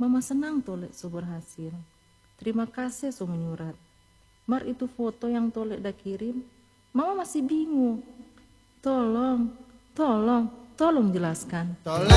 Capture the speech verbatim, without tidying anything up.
Mama senang Tolek so berhasil. Terima kasih so menyurat. Mar itu foto yang Tolek dah kirim, Mama masih bingung. Tolong, tolong, tolong jelaskan. Tolong.